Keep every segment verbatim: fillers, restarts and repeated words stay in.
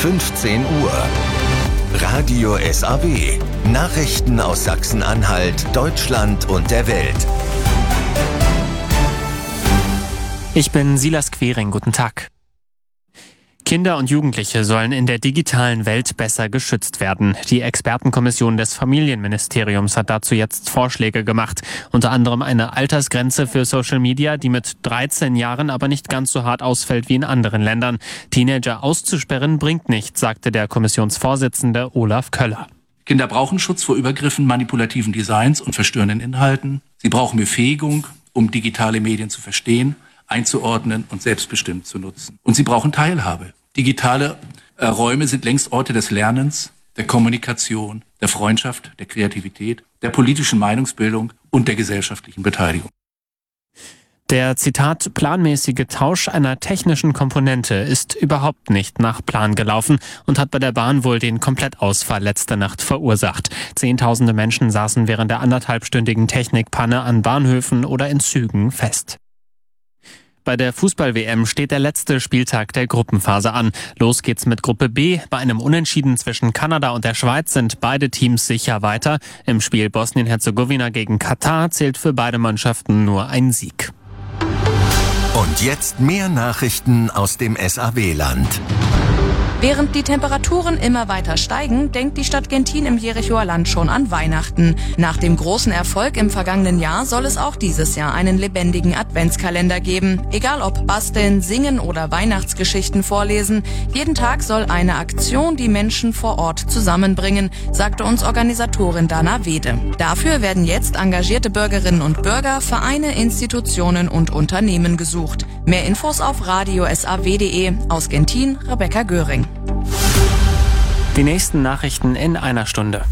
fünfzehn Uhr. Radio S A W. Nachrichten aus Sachsen-Anhalt, Deutschland und der Welt. Ich bin Silas Quering, guten Tag. Kinder und Jugendliche sollen in der digitalen Welt besser geschützt werden. Die Expertenkommission des Familienministeriums hat dazu jetzt Vorschläge gemacht. Unter anderem eine Altersgrenze für Social Media, die mit dreizehn Jahren aber nicht ganz so hart ausfällt wie in anderen Ländern. Teenager auszusperren bringt nichts, sagte der Kommissionsvorsitzende Olaf Köller. Kinder brauchen Schutz vor Übergriffen, manipulativen Designs und verstörenden Inhalten. Sie brauchen Befähigung, um digitale Medien zu verstehen, einzuordnen und selbstbestimmt zu nutzen. Und sie brauchen Teilhabe. Digitale äh, Räume sind längst Orte des Lernens, der Kommunikation, der Freundschaft, der Kreativität, der politischen Meinungsbildung und der gesellschaftlichen Beteiligung. Der, Zitat, planmäßige Tausch einer technischen Komponente ist überhaupt nicht nach Plan gelaufen und hat bei der Bahn wohl den Komplettausfall letzte Nacht verursacht. Zehntausende Menschen saßen während der anderthalbstündigen Technikpanne an Bahnhöfen oder in Zügen fest. Bei der Fußball-W M steht der letzte Spieltag der Gruppenphase an. Los geht's mit Gruppe B. Bei einem Unentschieden zwischen Kanada und der Schweiz sind beide Teams sicher weiter. Im Spiel Bosnien-Herzegowina gegen Katar zählt für beide Mannschaften nur ein Sieg. Und jetzt mehr Nachrichten aus dem S A W-Land. Während die Temperaturen immer weiter steigen, denkt die Stadt Gentin im Jerichoer Land schon an Weihnachten. Nach dem großen Erfolg im vergangenen Jahr soll es auch dieses Jahr einen lebendigen Adventskalender geben. Egal ob basteln, singen oder Weihnachtsgeschichten vorlesen, jeden Tag soll eine Aktion die Menschen vor Ort zusammenbringen, sagte uns Organisatorin Dana Wede. Dafür werden jetzt engagierte Bürgerinnen und Bürger, Vereine, Institutionen und Unternehmen gesucht. Mehr Infos auf radio s a w punkt d e. Aus Gentin, Rebecca Göring. Die nächsten Nachrichten in einer Stunde.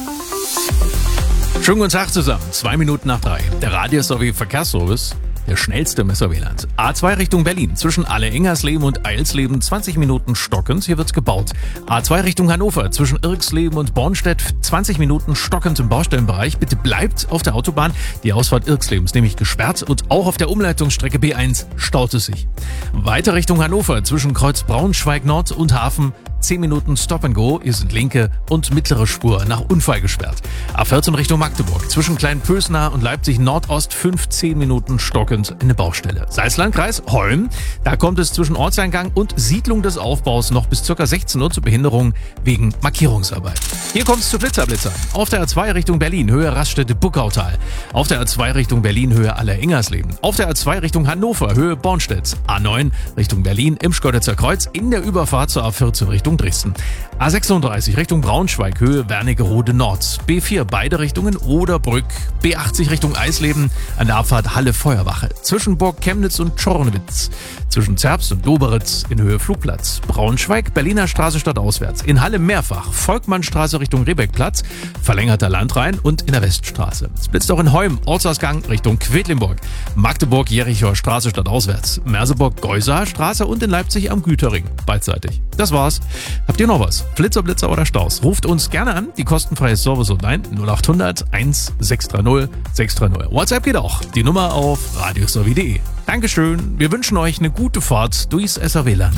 Schönen guten Tag zusammen. Zwei Minuten nach drei. Der Radio S A W Verkehrsservice. Der schnellste im S A W-Land. A zwei Richtung Berlin. Zwischen Alle-Engersleben und Eilsleben zwanzig Minuten stockend. Hier wird's gebaut. A zwei Richtung Hannover. Zwischen Irksleben und Bornstedt zwanzig Minuten stockend im Baustellenbereich. Bitte bleibt auf der Autobahn. Die Ausfahrt Irksleben ist nämlich gesperrt. Und auch auf der Umleitungsstrecke B eins staut es sich. Weiter Richtung Hannover. Zwischen Kreuz Braunschweig Nord und Hafen. zehn Minuten Stop and Go. Hier sind linke und mittlere Spur nach Unfall gesperrt. A vierzehn Richtung Magdeburg. Zwischen Kleinpösnaar und Leipzig Nordost fünfzehn Minuten stockend eine Baustelle. Salzlandkreis Holm. Da kommt es zwischen Ortseingang und Siedlung des Aufbaus noch bis ca. sechzehn Uhr zu Behinderung wegen Markierungsarbeit. Hier kommt es zu Blitzerblitzer. Auf der A zwei Richtung Berlin, Höhe Raststätte-Buckautal. Auf der A zwei Richtung Berlin, Höhe Alle-Engersleben. Auf der A zwei Richtung Hannover, Höhe Bornstedt. A neun Richtung Berlin im Schkeuditzer Kreuz in der Überfahrt zur A vierzehn Richtung Dresden. A sechsunddreißig Richtung Braunschweig, Höhe Wernigerode Nord. B vier beide Richtungen Oderbrück. B achtzig Richtung Eisleben an der Abfahrt Halle-Feuerwache. Zwischen Burg Chemnitz und Czornowitz. Zwischen Zerbst und Doberitz in Höhe Flugplatz. Braunschweig, Berliner Straße stadtauswärts. In Halle mehrfach. Volkmannstraße Richtung Rebeckplatz. Verlängerter Landrhein und in der Weststraße. Es blitzt auch in Heum, Ortsausgang Richtung Quedlinburg. Magdeburg, Jerichoer Straße stadtauswärts. Merseburg, Geusaer Straße und in Leipzig am Güterring. Beidseitig. Das war's. Habt ihr noch was? Flitzer, Blitzer oder Staus? Ruft uns gerne an. Die kostenfreie Service Hotline null acht hundert eins sechs drei null sechs drei null. WhatsApp geht auch. Die Nummer auf radio s a w punkt d e. Dankeschön. Wir wünschen euch eine gute Fahrt durchs S A W-Land.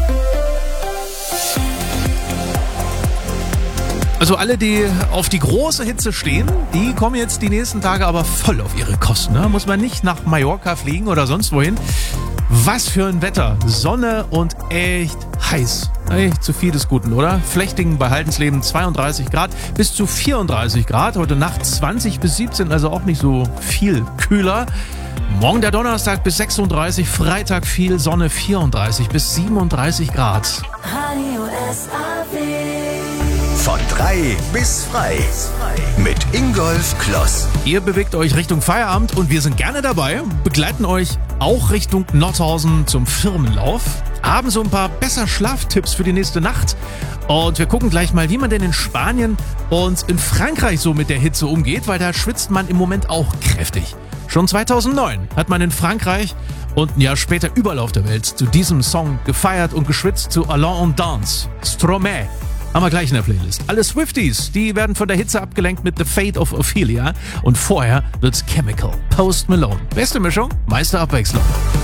Also alle, die auf die große Hitze stehen, die kommen jetzt die nächsten Tage aber voll auf ihre Kosten. Ne? Muss man nicht nach Mallorca fliegen oder sonst wohin. Was für ein Wetter. Sonne und echt heiß. Echt zu viel des Guten, oder? Flechtingen bei Haldensleben zweiunddreißig Grad bis zu vierunddreißig Grad. Heute Nacht zwanzig bis siebzehn, also auch nicht so viel kühler. Morgen der Donnerstag bis sechsunddreißig, Freitag viel Sonne, vierunddreißig bis siebenunddreißig Grad. Radio S A W. Von drei bis frei. Mit Ingolf Kloss. Ihr bewegt euch Richtung Feierabend und wir sind gerne dabei, begleiten euch auch Richtung Nordhausen zum Firmenlauf, haben so ein paar besser Schlaftipps für die nächste Nacht und wir gucken gleich mal, wie man denn in Spanien und in Frankreich so mit der Hitze umgeht, weil da schwitzt man im Moment auch kräftig. Schon zweitausendneun hat man in Frankreich und ein Jahr später überall auf der Welt zu diesem Song gefeiert und geschwitzt zu Allons on Danse, Stromae. Haben wir gleich in der Playlist. Alle Swifties, die werden von der Hitze abgelenkt mit The Fate of Ophelia und vorher wird's Chemical, Post Malone. Beste Mischung, meiste Abwechslung.